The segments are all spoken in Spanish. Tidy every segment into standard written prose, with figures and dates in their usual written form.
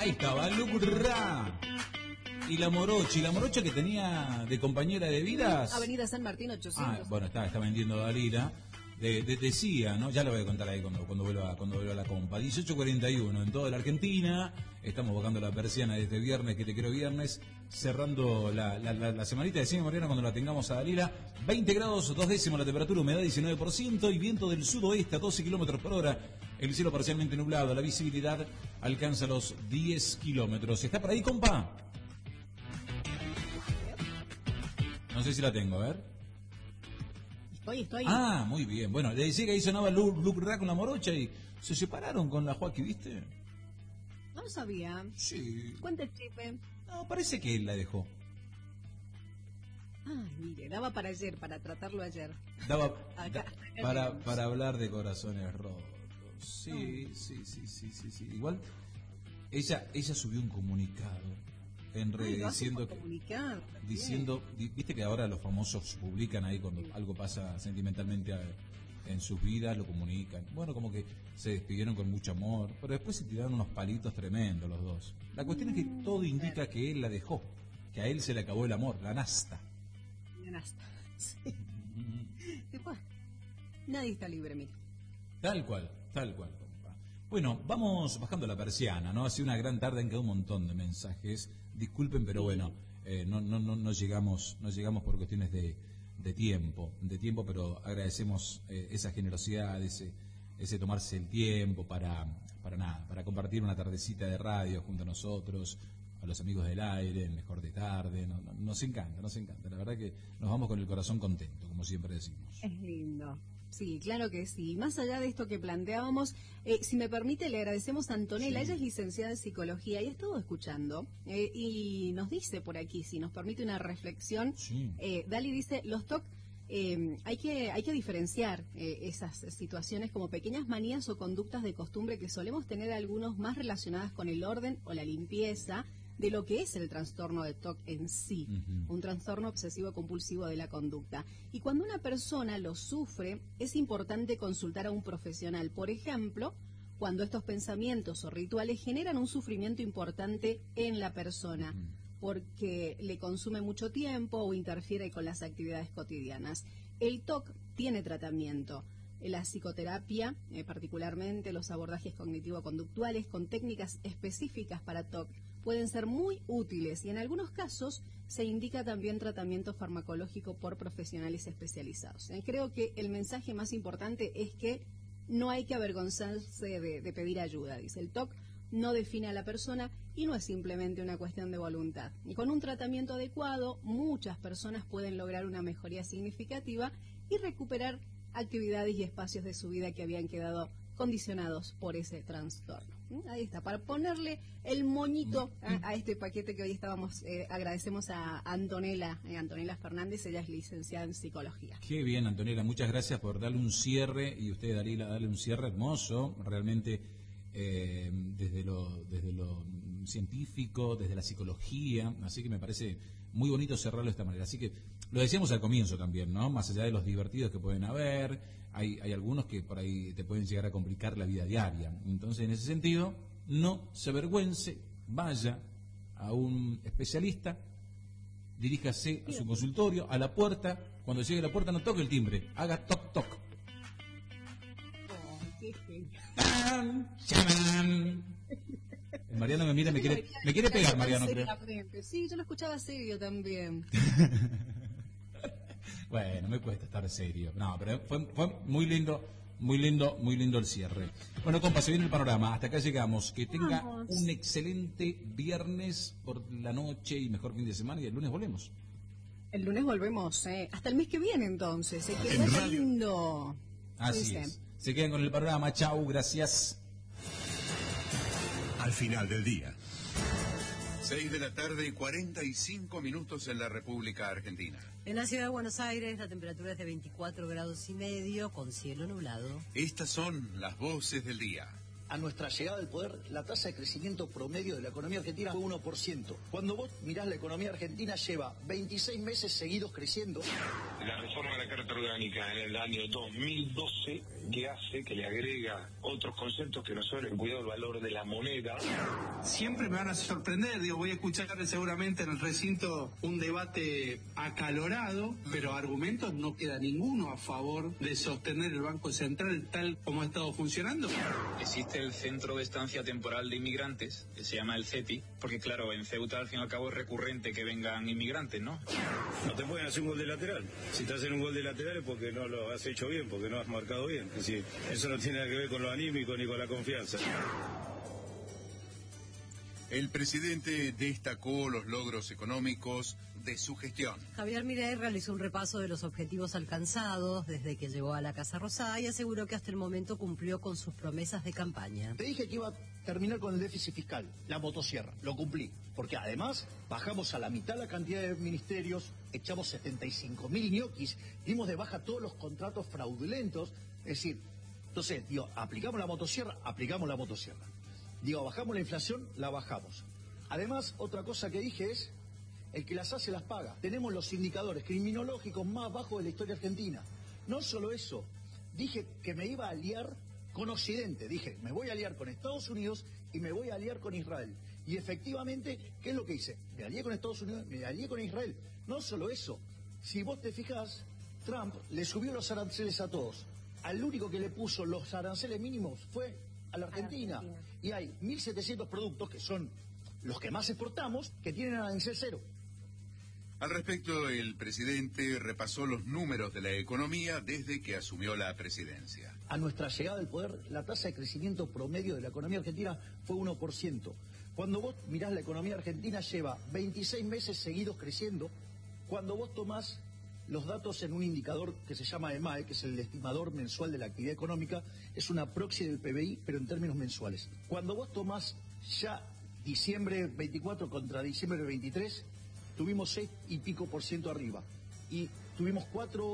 Ahí estaba, Lucra. Y la morocha que tenía de compañera de vidas. Avenida San Martín 800. Bueno, está vendiendo Dalila. Decía, ¿no? Ya lo voy a contar ahí cuando vuelva la compa. 18:41 en toda la Argentina. Estamos bajando la persiana de este viernes, que te creo viernes, cerrando la semanita de cine, Mariana, cuando la tengamos a Dalila. 20 grados, 2 décimos la temperatura, humedad 19% y viento del sudoeste a 12 kilómetros por hora. El cielo parcialmente nublado, la visibilidad alcanza los 10 kilómetros. ¿Está por ahí, compa? No sé si la tengo, a ver. Estoy. Ah, muy bien. Bueno, le decía que ahí sonaba Luke Ra con la morocha y se separaron con la Joaquín, ¿viste? No lo sabía. Sí. Cuenta el chipe. No, parece que él la dejó. Ay, mire, daba para ayer, para tratarlo ayer. Para hablar de corazones rotos. Sí. Igual, ella subió un comunicado en redes diciendo, viste que ahora los famosos publican ahí cuando algo pasa sentimentalmente en sus vidas, lo comunican. Bueno, como que se despidieron con mucho amor, pero después se tiraron unos palitos tremendos los dos. La cuestión es que todo indica que él la dejó, que a él se le acabó el amor, la nasta. Sí. Después, nadie está libre, mire. Tal cual, compa. Bueno, vamos bajando la persiana, ¿no? Ha sido una gran tarde, han quedado un montón de mensajes. Disculpen, pero bueno, no llegamos por cuestiones de tiempo, pero agradecemos esa generosidad, ese tomarse el tiempo para compartir una tardecita de radio junto a nosotros, a los amigos del aire, el mejor de tarde. Nos encanta. La verdad que nos vamos con el corazón contento, como siempre decimos. Es lindo. Sí, claro que sí. Más allá de esto que planteábamos, si me permite, le agradecemos a Antonella. Sí. Ella es licenciada en psicología y ha estado escuchando. Y nos dice por aquí, si nos permite una reflexión, sí. Dali dice, los TOC, hay que diferenciar esas situaciones como pequeñas manías o conductas de costumbre que solemos tener algunos más relacionadas con el orden o la limpieza, de lo que es el trastorno de TOC en sí, un trastorno obsesivo-compulsivo de la conducta. Y cuando una persona lo sufre, es importante consultar a un profesional. Por ejemplo, cuando estos pensamientos o rituales generan un sufrimiento importante en la persona, porque le consume mucho tiempo o interfiere con las actividades cotidianas. El TOC tiene tratamiento. La psicoterapia, particularmente los abordajes cognitivo-conductuales con técnicas específicas para TOC, pueden ser muy útiles y en algunos casos se indica también tratamiento farmacológico por profesionales especializados. Creo que el mensaje más importante es que no hay que avergonzarse de pedir ayuda, dice. El TOC no define a la persona y no es simplemente una cuestión de voluntad. Y con un tratamiento adecuado, muchas personas pueden lograr una mejoría significativa y recuperar actividades y espacios de su vida que habían quedado condicionados por ese trastorno. Ahí está, para ponerle el moñito a este paquete que hoy estábamos, agradecemos a Antonella Fernández, ella es licenciada en psicología. Qué bien, Antonella, muchas gracias por darle un cierre, y usted, Dalila, darle un cierre hermoso, realmente, desde lo científico, desde la psicología, así que me parece muy bonito cerrarlo de esta manera. Así que lo decíamos al comienzo también, ¿no? Más allá de los divertidos que pueden haber, hay algunos que por ahí te pueden llegar a complicar la vida diaria. Entonces, en ese sentido, no se avergüence, vaya a un especialista, diríjase a su consultorio, a la puerta, cuando llegue a la puerta no toque el timbre, haga toc toc. Mariano me mira, me quiere pegar, Mariano, creo. Sí, yo lo escuchaba serio también. Bueno, me cuesta estar serio. No, pero fue muy lindo el cierre. Bueno, compa, se viene el panorama. Hasta acá llegamos. Que tenga un excelente viernes por la noche y mejor fin de semana, y el lunes volvemos. El lunes volvemos, hasta el mes que viene entonces. Que vaya lindo. Así es. Se quedan con el panorama. Chau, gracias. Al final del día. 6:45 p.m. en la República Argentina. En la ciudad de Buenos Aires la temperatura es de 24,5 grados con cielo nublado. Estas son las voces del día. A nuestra llegada al poder, la tasa de crecimiento promedio de la economía argentina fue 1%. Cuando vos mirás la economía argentina, lleva 26 meses seguidos creciendo. La reforma de la Carta Orgánica en el año 2012, que hace, que le agrega otros conceptos que no son el cuidado del valor de la moneda. Siempre me van a sorprender, voy a escuchar seguramente en el recinto un debate acalorado, pero argumentos no queda ninguno a favor de sostener el Banco Central tal como ha estado funcionando. Existe el Centro de Estancia Temporal de Inmigrantes, que se llama el CETI, porque claro, en Ceuta al fin y al cabo es recurrente que vengan inmigrantes, ¿no? No te pueden hacer un gol de lateral. Si te hacen un gol de lateral es porque no lo has hecho bien, porque no has marcado bien. Es decir, eso no tiene nada que ver con lo anímico ni con la confianza. El presidente destacó los logros económicos de su gestión. Javier Milei realizó un repaso de los objetivos alcanzados desde que llegó a la Casa Rosada y aseguró que hasta el momento cumplió con sus promesas de campaña. Te dije que iba a terminar con el déficit fiscal, la motosierra, lo cumplí. Porque además bajamos a la mitad la cantidad de ministerios, echamos 75.000 ñoquis, dimos de baja todos los contratos fraudulentos. Es decir, entonces, aplicamos la motosierra, bajamos la inflación, la bajamos. Además, otra cosa que dije es, el que las hace las paga. Tenemos los indicadores criminológicos más bajos de la historia argentina. No solo eso, dije que me iba a aliar con Occidente. Dije, me voy a aliar con Estados Unidos y me voy a aliar con Israel. Y efectivamente, ¿qué es lo que hice? Me alié con Estados Unidos, me alié con Israel. No solo eso, si vos te fijás, Trump le subió los aranceles a todos. Al único que le puso los aranceles mínimos fue a la Argentina. Y hay 1.700 productos, que son los que más exportamos, que tienen arancel cero. Al respecto, el presidente repasó los números de la economía desde que asumió la presidencia. A nuestra llegada al poder, la tasa de crecimiento promedio de la economía argentina fue 1%. Cuando vos mirás la economía argentina, lleva 26 meses seguidos creciendo. Cuando vos tomás los datos en un indicador que se llama EMAE, que es el estimador mensual de la actividad económica, es una proxy del PBI, pero en términos mensuales. Cuando vos tomás ya diciembre 24 contra diciembre 23, tuvimos 6 y pico % arriba. Y tuvimos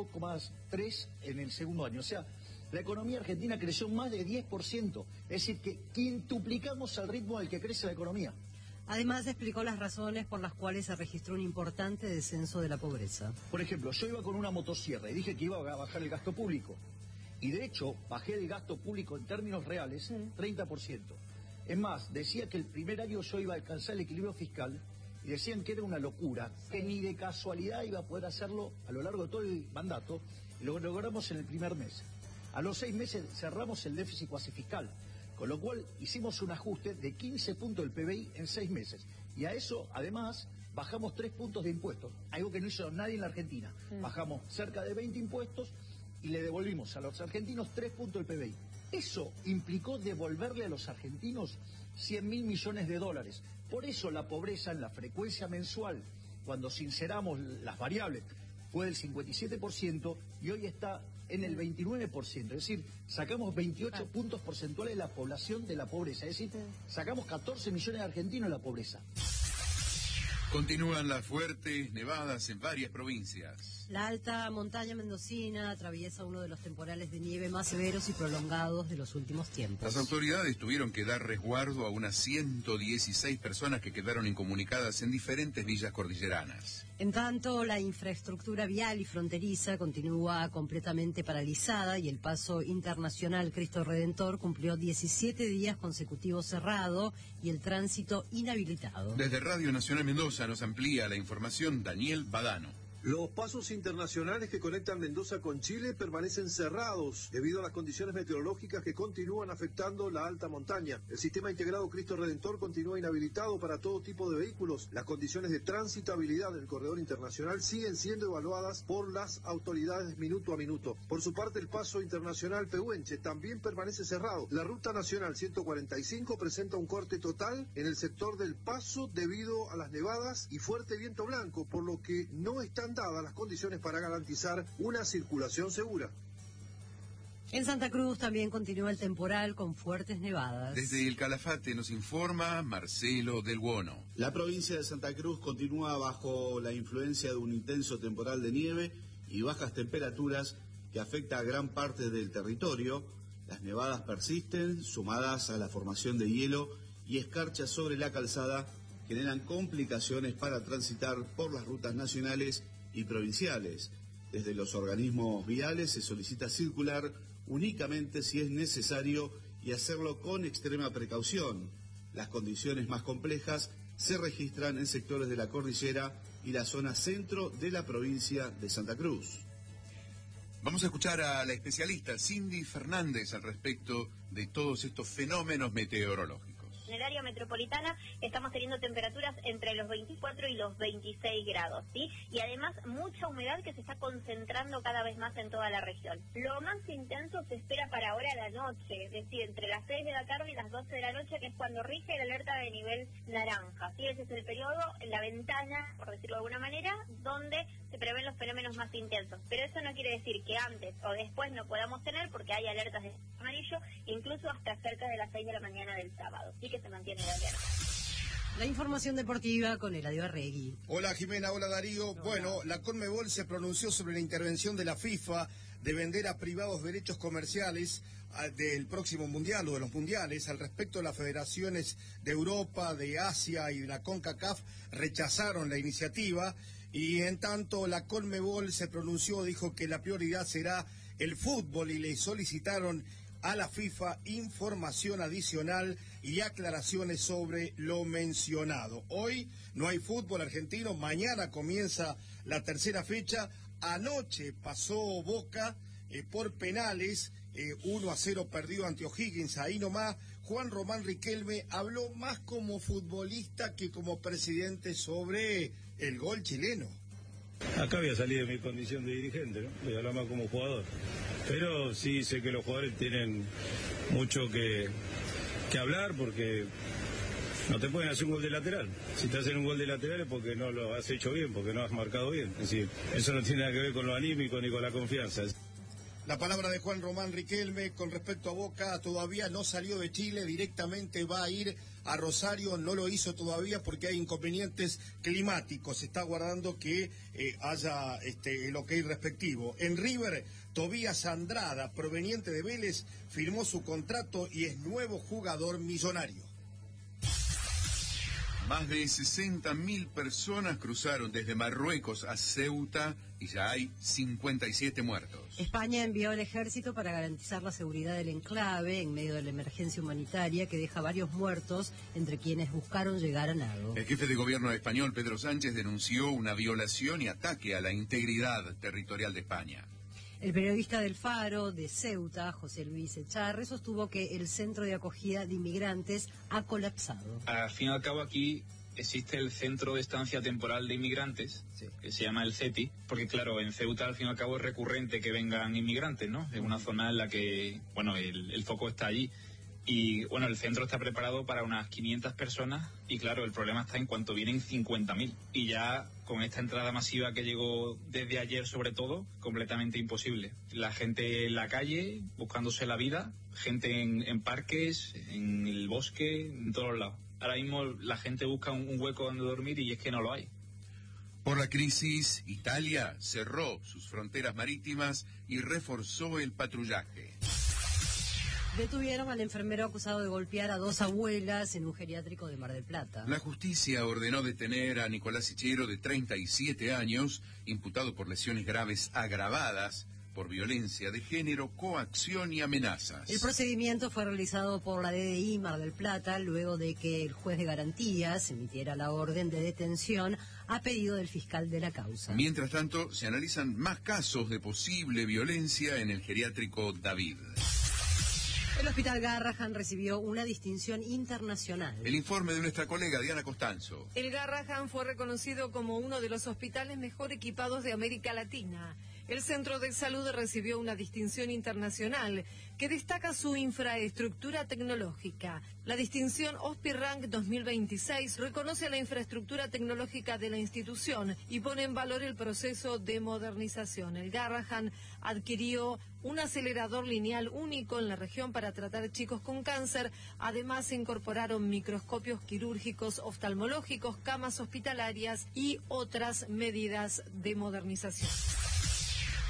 4,3 en el segundo año. O sea, la economía argentina creció más de 10%. Es decir, que quintuplicamos al ritmo al que crece la economía. Además, explicó las razones por las cuales se registró un importante descenso de la pobreza. Por ejemplo, yo iba con una motosierra y dije que iba a bajar el gasto público. Y de hecho, bajé el gasto público en términos reales 30%. Es más, decía que el primer año yo iba a alcanzar el equilibrio fiscal y decían que era una locura, que ni de casualidad iba a poder hacerlo a lo largo de todo el mandato, y lo logramos en el primer mes. A los 6 meses cerramos el déficit cuasi fiscal, con lo cual hicimos un ajuste de 15 puntos del PBI en 6 meses. Y a eso, además, bajamos 3 puntos de impuestos, algo que no hizo nadie en la Argentina. Bajamos cerca de 20 impuestos y le devolvimos a los argentinos 3 puntos del PBI. Eso implicó devolverle a los argentinos 100.000 millones de dólares. Por eso la pobreza en la frecuencia mensual, cuando sinceramos las variables, fue del 57% y hoy está en el 29%. Es decir, sacamos 28 puntos porcentuales de la población de la pobreza. Es decir, sacamos 14 millones de argentinos de la pobreza. Continúan las fuertes nevadas en varias provincias. La alta montaña mendocina atraviesa uno de los temporales de nieve más severos y prolongados de los últimos tiempos. Las autoridades tuvieron que dar resguardo a unas 116 personas que quedaron incomunicadas en diferentes villas cordilleranas. En tanto, la infraestructura vial y fronteriza continúa completamente paralizada y el paso internacional Cristo Redentor cumplió 17 días consecutivos cerrado y el tránsito inhabilitado. Desde Radio Nacional Mendoza nos amplía la información Daniel Badano. Los pasos internacionales que conectan Mendoza con Chile permanecen cerrados debido a las condiciones meteorológicas que continúan afectando la alta montaña. El sistema integrado Cristo Redentor continúa inhabilitado para todo tipo de vehículos. Las condiciones de transitabilidad del corredor internacional siguen siendo evaluadas por las autoridades minuto a minuto. Por su parte, el paso internacional Pehuenche también permanece cerrado. La ruta nacional 145 presenta un corte total en el sector del paso debido a las nevadas y fuerte viento blanco, por lo que no están dadas las condiciones para garantizar una circulación segura. En Santa Cruz también continúa el temporal con fuertes nevadas. Desde el Calafate nos informa Marcelo Del Buono. La provincia de Santa Cruz continúa bajo la influencia de un intenso temporal de nieve y bajas temperaturas que afecta a gran parte del territorio. Las nevadas persisten, sumadas a la formación de hielo y escarcha sobre la calzada, generan complicaciones para transitar por las rutas nacionales y provinciales. Desde los organismos viales se solicita circular únicamente si es necesario y hacerlo con extrema precaución. Las condiciones más complejas se registran en sectores de la cordillera y la zona centro de la provincia de Santa Cruz. Vamos a escuchar a la especialista Cindy Fernández al respecto de todos estos fenómenos meteorológicos. En el área metropolitana estamos teniendo temperaturas entre los 24 y los 26 grados, ¿sí? Y además mucha humedad que se está concentrando cada vez más en toda la región. Lo más intenso se espera para ahora a la noche, es decir, entre las 6 de la tarde y las 12 de la noche, que es cuando rige la alerta de nivel naranja, ¿sí? Ese es el periodo, la ventana, por decirlo de alguna manera, donde se prevén los fenómenos más intensos. Pero eso no quiere decir que antes o después no podamos tener, porque hay alertas de amarillo, incluso hasta cerca de las 6 de la mañana del sábado. Así que se mantiene la alerta. La información deportiva con Eladio Arregui. Hola Jimena, hola Darío. Hola. Bueno, la Conmebol se pronunció sobre la intervención de la FIFA de vender a privados derechos comerciales del próximo mundial o de los mundiales. Al respecto, las federaciones de Europa, de Asia y de la CONCACAF rechazaron la iniciativa y en tanto la Conmebol se pronunció, dijo que la prioridad será el fútbol y le solicitaron a la FIFA información adicional y aclaraciones sobre lo mencionado. Hoy no hay fútbol argentino, mañana comienza la tercera fecha. Anoche pasó Boca por penales, 1-0 perdió ante O'Higgins, ahí nomás. Juan Román Riquelme habló más como futbolista que como presidente sobre el gol chileno. Acá voy a salir de mi condición de dirigente, ¿no? Voy a hablar más como jugador. Pero sí sé que los jugadores tienen mucho que hablar porque no te pueden hacer un gol de lateral. Si te hacen un gol de lateral es porque no lo has hecho bien, porque no has marcado bien. Es decir, eso no tiene nada que ver con lo anímico ni con la confianza. La palabra de Juan Román Riquelme con respecto a Boca, todavía no salió de Chile, directamente va a ir a Rosario, no lo hizo todavía porque hay inconvenientes climáticos, se está aguardando que haya el ok respectivo. En River, Tobías Andrada, proveniente de Vélez, firmó su contrato y es nuevo jugador millonario. Más de 60.000 personas cruzaron desde Marruecos a Ceuta y ya hay 57 muertos. España envió al ejército para garantizar la seguridad del enclave en medio de la emergencia humanitaria que deja varios muertos entre quienes buscaron llegar a nado. El jefe de gobierno español, Pedro Sánchez, denunció una violación y ataque a la integridad territorial de España. El periodista del Faro de Ceuta, José Luis Echarre, sostuvo que el centro de acogida de inmigrantes ha colapsado. Al fin y al cabo aquí existe el Centro de Estancia Temporal de Inmigrantes, que se llama el CETI, porque claro, en Ceuta al fin y al cabo es recurrente que vengan inmigrantes, ¿no? Es una zona en la que, bueno, el foco está allí. Y bueno, el centro está preparado para unas 500 personas y claro, el problema está en cuanto vienen 50.000. Y ya con esta entrada masiva que llegó desde ayer sobre todo, completamente imposible. La gente en la calle, buscándose la vida, gente en parques, en el bosque, en todos lados. Ahora mismo la gente busca un hueco donde dormir y es que no lo hay. Por la crisis, Italia cerró sus fronteras marítimas y reforzó el patrullaje. Detuvieron al enfermero acusado de golpear a 2 abuelas en un geriátrico de Mar del Plata. La justicia ordenó detener a Nicolás Ichero, de 37 años, imputado por lesiones graves agravadas por violencia de género, coacción y amenazas. El procedimiento fue realizado por la DDI Mar del Plata luego de que el juez de garantías emitiera la orden de detención a pedido del fiscal de la causa. Mientras tanto, se analizan más casos de posible violencia en el geriátrico David. El Hospital Garrahan recibió una distinción internacional. El informe de nuestra colega Diana Costanzo. El Garrahan fue reconocido como uno de los hospitales mejor equipados de América Latina. El centro de salud recibió una distinción internacional que destaca su infraestructura tecnológica. La distinción OSPI-Rank 2026 reconoce la infraestructura tecnológica de la institución y pone en valor el proceso de modernización. El Garrahan adquirió un acelerador lineal único en la región para tratar chicos con cáncer. Además, se incorporaron microscopios quirúrgicos, oftalmológicos, camas hospitalarias y otras medidas de modernización.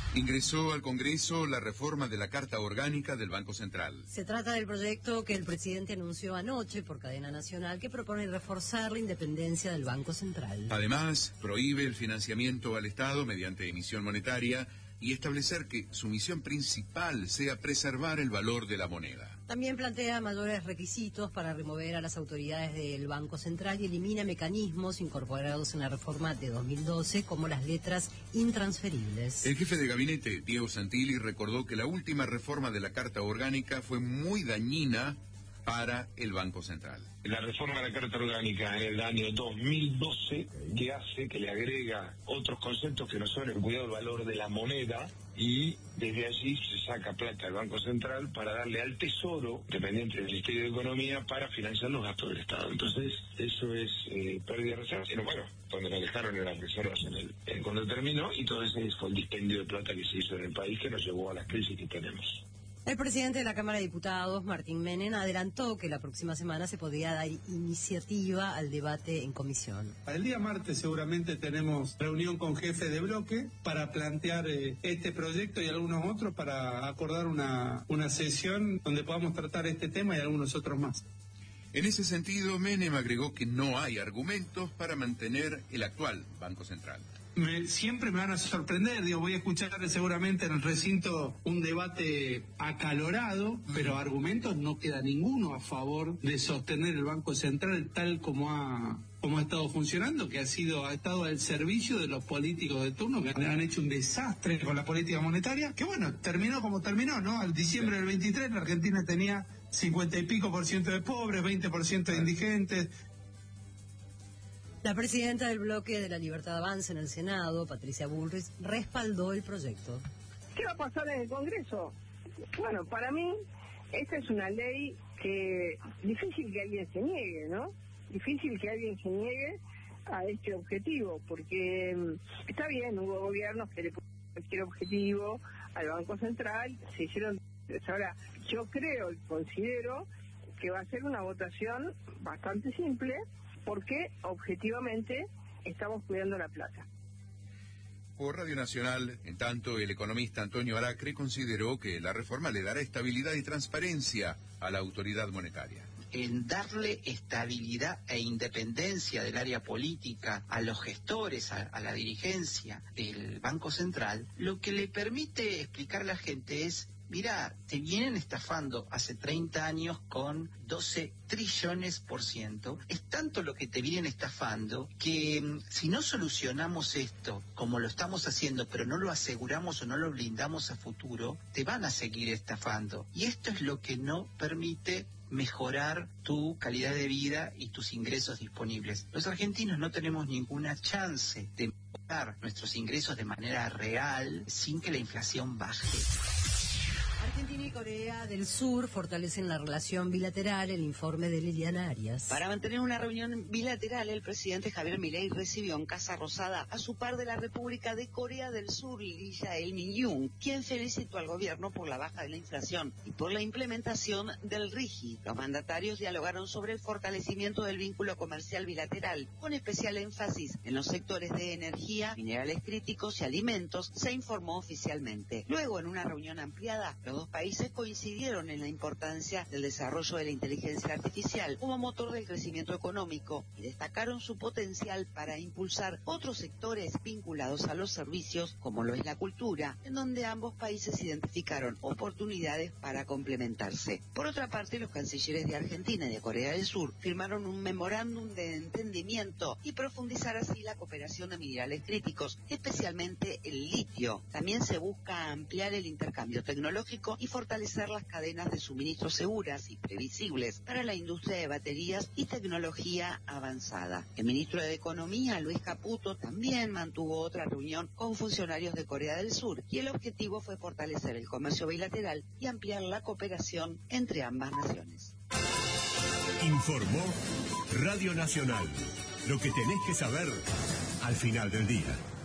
Ingresó al Congreso la reforma de la Carta Orgánica del Banco Central. Se trata del proyecto que el presidente anunció anoche por cadena nacional que propone reforzar la independencia del Banco Central. Además, prohíbe el financiamiento al Estado mediante emisión monetaria y establecer que su misión principal sea preservar el valor de la moneda. También plantea mayores requisitos para remover a las autoridades del Banco Central y elimina mecanismos incorporados en la reforma de 2012 como las letras intransferibles. El jefe de gabinete, Diego Santilli, recordó que la última reforma de la Carta Orgánica fue muy dañina para el Banco Central. La reforma de la Carta Orgánica en el año 2012, que hace, que le agrega otros conceptos que no son el cuidado del valor de la moneda, y desde allí se saca plata al Banco Central para darle al Tesoro, dependiente del Ministerio de Economía, para financiar los gastos del Estado. Entonces, eso es pérdida de reservas. Sino, bueno, donde nos dejaron en las reservas cuando terminó, y todo ese fue el dispendio de plata que se hizo en el país que nos llevó a las crisis que tenemos. El presidente de la Cámara de Diputados, Martín Menem, adelantó que la próxima semana se podría dar iniciativa al debate en comisión. El día martes seguramente tenemos reunión con jefe de bloque para plantear este proyecto y algunos otros para acordar una sesión donde podamos tratar este tema y algunos otros más. En ese sentido, Menem agregó que no hay argumentos para mantener el actual Banco Central. Siempre me van a sorprender, voy a escuchar seguramente en el recinto un debate acalorado, pero argumentos no queda ninguno a favor de sostener el Banco Central tal como ha estado funcionando, que ha estado al servicio de los políticos de turno que han hecho un desastre con la política monetaria, que bueno, terminó como terminó, ¿no? Al diciembre del 23 la Argentina tenía 50 y pico % de pobres, 20% de indigentes. La presidenta del bloque de la Libertad Avanza en el Senado, Patricia Bullrich, respaldó el proyecto. ¿Qué va a pasar en el Congreso? Bueno, para mí, esta es una ley que difícil que alguien se niegue, ¿no? Difícil que alguien se niegue a este objetivo, porque está bien, hubo gobiernos que le pusieron cualquier objetivo al Banco Central, se hicieron... Ahora, yo creo y considero que va a ser una votación bastante simple, porque objetivamente estamos cuidando la plata. Por Radio Nacional, en tanto, el economista Antonio Aracre consideró que la reforma le dará estabilidad y transparencia a la autoridad monetaria. En darle estabilidad e independencia del área política a los gestores, a la dirigencia del Banco Central, lo que le permite explicar a la gente es: mirá, te vienen estafando hace 30 años con 12 trillones %. Es tanto lo que te vienen estafando que si no solucionamos esto como lo estamos haciendo, pero no lo aseguramos o no lo blindamos a futuro, te van a seguir estafando. Y esto es lo que no permite mejorar tu calidad de vida y tus ingresos disponibles. Los argentinos no tenemos ninguna chance de mejorar nuestros ingresos de manera real sin que la inflación baje. Argentina y Corea del Sur fortalecen la relación bilateral, el informe de Liliana Arias. Para mantener una reunión bilateral, el presidente Javier Milei recibió en Casa Rosada a su par de la República de Corea del Sur, Lee Jae-myung, quien felicitó al gobierno por la baja de la inflación y por la implementación del RIGI. Los mandatarios dialogaron sobre el fortalecimiento del vínculo comercial bilateral, con especial énfasis en los sectores de energía, minerales críticos y alimentos, se informó oficialmente. Luego, en una reunión ampliada, los dos países coincidieron en la importancia del desarrollo de la inteligencia artificial como motor del crecimiento económico y destacaron su potencial para impulsar otros sectores vinculados a los servicios, como lo es la cultura, en donde ambos países identificaron oportunidades para complementarse. Por otra parte, los cancilleres de Argentina y de Corea del Sur firmaron un memorándum de entendimiento y profundizar así la cooperación de minerales críticos, especialmente el litio. También se busca ampliar el intercambio tecnológico y fortalecer las cadenas de suministro seguras y previsibles para la industria de baterías y tecnología avanzada. El ministro de Economía, Luis Caputo, también mantuvo otra reunión con funcionarios de Corea del Sur y el objetivo fue fortalecer el comercio bilateral y ampliar la cooperación entre ambas naciones. Informó Radio Nacional. Lo que tenés que saber al final del día.